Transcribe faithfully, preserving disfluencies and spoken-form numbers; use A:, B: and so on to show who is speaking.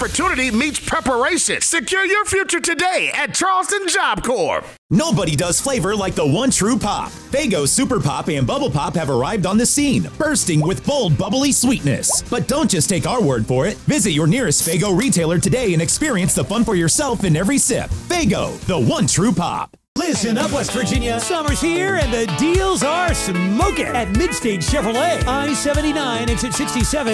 A: opportunity meets preparation. Secure your future today at Charleston Job Corps.
B: Nobody does flavor like the one true pop. Faygo Super Pop and Bubble Pop have arrived on the scene, bursting with bold, bubbly sweetness. But don't just take our word for it. Visit your nearest Faygo retailer today and experience the fun for yourself in every sip. Faygo, the one true pop.
C: Listen up, West Virginia. Summer's here and the deals are smoking at Midstage Chevrolet. I seventy-nine, exit sixty-seven.